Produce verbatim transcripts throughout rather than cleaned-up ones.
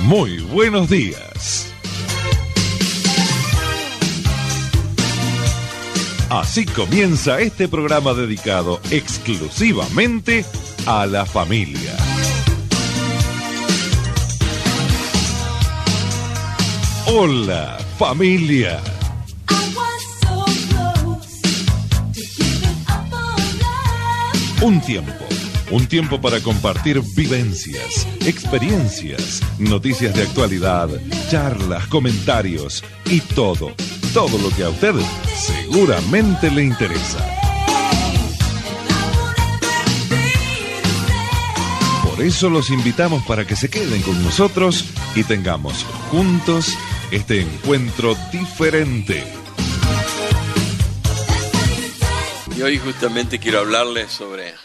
Muy buenos días. Así comienza este programa dedicado exclusivamente a la familia. Hola, familia. Un tiempo, un tiempo para compartir vivencias, experiencias, noticias de actualidad, charlas, comentarios y todo, todo lo que a usted seguramente le interesa. Por eso los invitamos para que se queden con nosotros y tengamos juntos este encuentro diferente. Y hoy justamente quiero hablarles sobre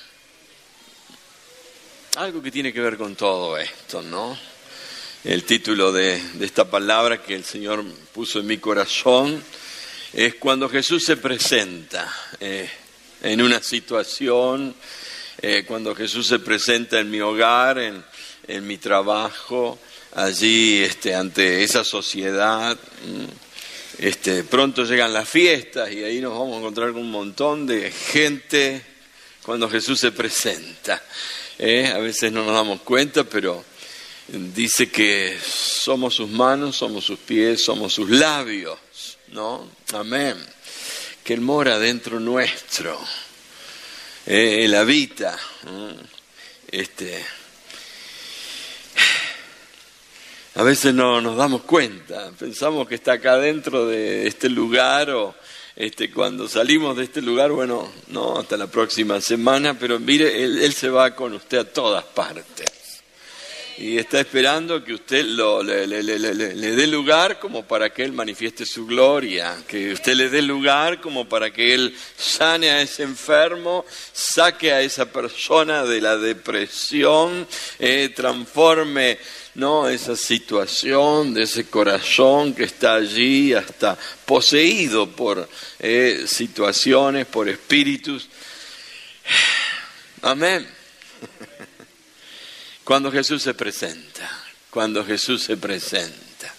algo que tiene que ver con todo esto, ¿no? El título de, de esta palabra que el Señor puso en mi corazón es cuando Jesús se presenta eh, en una situación, eh, cuando Jesús se presenta en mi hogar, en, en mi trabajo, allí este, ante esa sociedad. Este, pronto llegan las fiestas y ahí nos vamos a encontrar con un montón de gente cuando Jesús se presenta. Eh, a veces no nos damos cuenta, pero dice que somos sus manos, somos sus pies, somos sus labios, ¿no? Amén. Que Él mora dentro nuestro. Eh, Él habita. Este... A veces no nos damos cuenta, pensamos que está acá dentro de este lugar o este, cuando salimos de este lugar, bueno, no, hasta la próxima semana, pero mire, él, él se va con usted a todas partes y está esperando que usted lo, le, le, le, le, le dé lugar como para que Él manifieste su gloria, que usted le dé lugar como para que Él sane a ese enfermo, saque a esa persona de la depresión, eh, transforme, ¿no?, esa situación de ese corazón que está allí hasta poseído por eh, situaciones, por espíritus. Amén. Cuando Jesús se presenta, cuando Jesús se presenta.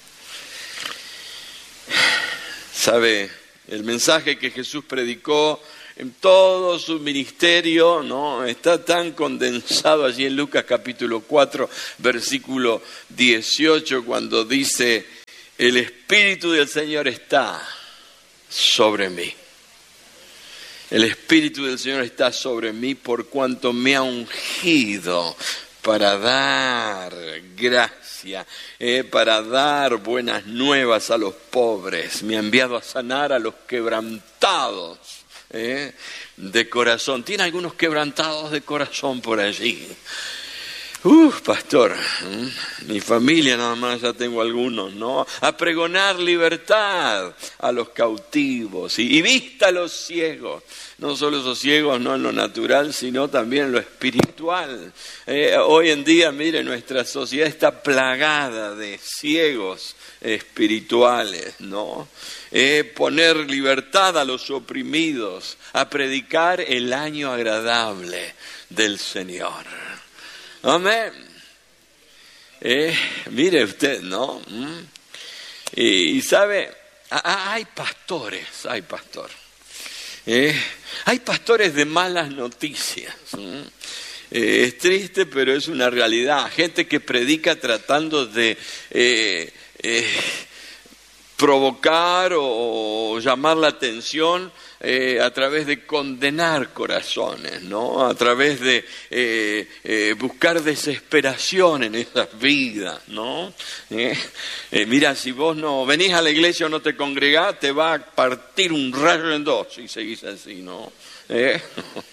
¿Sabe? El mensaje que Jesús predicó en todo su ministerio, ¿no?, está tan condensado allí en Lucas capítulo cuatro, versículo dieciocho, cuando dice: el Espíritu del Señor está sobre mí. El Espíritu del Señor está sobre mí por cuanto me ha ungido para dar gracia, eh, para dar buenas nuevas a los pobres. Me ha enviado a sanar a los quebrantados Eh, de corazón. ¿Tiene algunos quebrantados de corazón por allí? Uf, pastor, ¿eh? Mi familia nada más ya tengo algunos, ¿no? A pregonar libertad a los cautivos y, y vista a los ciegos. No solo esos ciegos, no en lo natural, sino también en lo espiritual. Eh, hoy en día, mire, nuestra sociedad está plagada de ciegos espirituales, ¿no? Eh, poner libertad a los oprimidos, a predicar el año agradable del Señor. Amén. Eh, mire usted, ¿no? ¿Mm? Y, y sabe, hay pastores, hay pastores. Eh, hay pastores de malas noticias. ¿Mm? Eh, es triste, pero es una realidad. Gente que predica tratando de eh, eh, provocar o, o llamar la atención eh, a través de condenar corazones, ¿no? A través de eh, eh, buscar desesperación en esas vidas, ¿no? Eh, eh, mira, si vos no venís a la iglesia o no te congregás, te va a partir un rayo en dos y seguís así, ¿no? ¿Eh?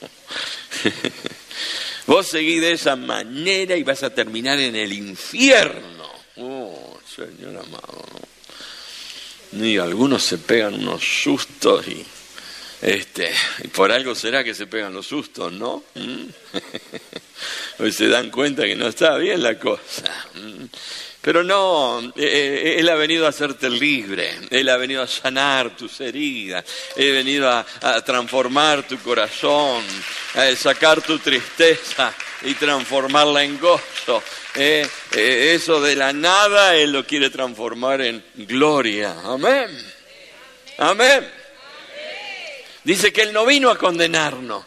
Vos seguís de esa manera y vas a terminar en el infierno. Oh, Señor amado, ¿no? Y algunos se pegan unos sustos y, este, y por algo será que se pegan los sustos, ¿no? ¿Mm? Hoy se dan cuenta que no está bien la cosa. Pero no, eh, Él ha venido a hacerte libre, Él ha venido a sanar tus heridas, Él ha venido a, a transformar tu corazón, a sacar tu tristeza y transformarla en gozo. Eh, eh, eso de la nada Él lo quiere transformar en gloria. Amén. Amén. Dice que Él no vino a condenarnos,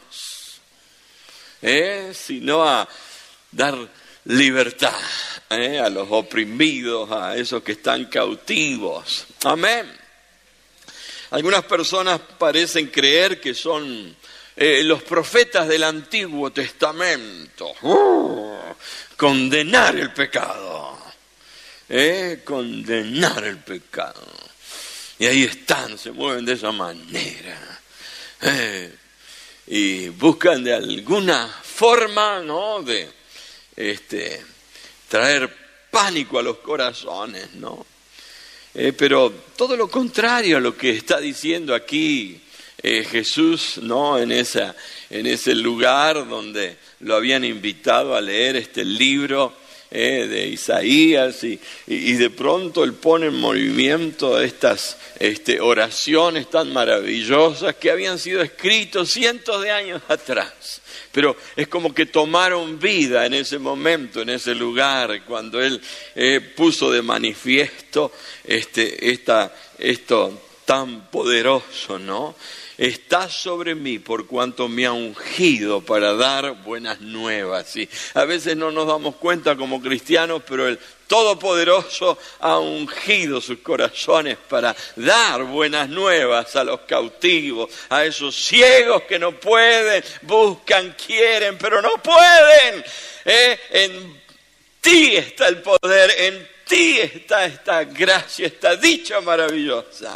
eh, sino a dar libertad. Eh, a los oprimidos, a esos que están cautivos. Amén. Algunas personas parecen creer que son eh, los profetas del Antiguo Testamento. Uh, condenar el pecado. Eh, condenar el pecado. Y ahí están, se mueven de esa manera. Eh, y buscan de alguna forma, ¿no? De este... traer pánico a los corazones, ¿no? Eh, pero todo lo contrario a lo que está diciendo aquí eh, Jesús, ¿no? En esa, en ese lugar donde lo habían invitado a leer este libro eh, de Isaías y, y, y de pronto Él pone en movimiento estas este, oraciones tan maravillosas que habían sido escritas cientos de años atrás. Pero es como que tomaron vida en ese momento, en ese lugar, cuando Él eh, puso de manifiesto este, esta, esto tan poderoso, ¿no? Está sobre mí por cuanto me ha ungido para dar buenas nuevas. ¿Sí? A veces no nos damos cuenta como cristianos, pero el Todopoderoso ha ungido sus corazones para dar buenas nuevas a los cautivos, a esos ciegos que no pueden, buscan, quieren, pero no pueden. ¿Eh? En ti está el poder, en ti está esta gracia, esta dicha maravillosa.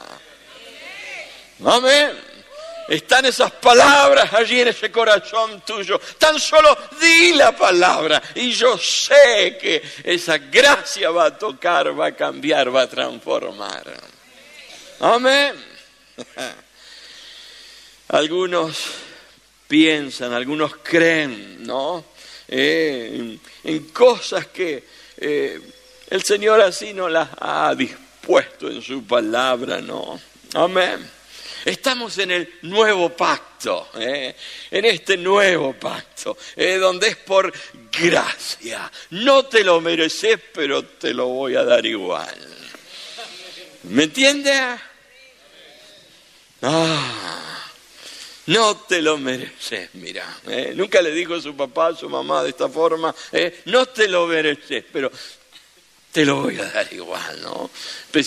Amén. Están esas palabras allí en ese corazón tuyo. Tan solo di la palabra y yo sé que esa gracia va a tocar, va a cambiar, va a transformar. Amén. Algunos piensan, algunos creen, ¿no? Eh, en, en cosas que eh, el Señor así no las ha dispuesto en su palabra, ¿no? Amén. Estamos en el nuevo pacto, ¿eh? en este nuevo pacto, ¿eh? donde es por gracia. No te lo mereces, pero te lo voy a dar igual. ¿Me entiendes? Ah, no te lo mereces, mira. ¿eh? Nunca le dijo a su papá, a su mamá de esta forma, ¿eh? no te lo mereces, pero te lo voy a dar igual, ¿no?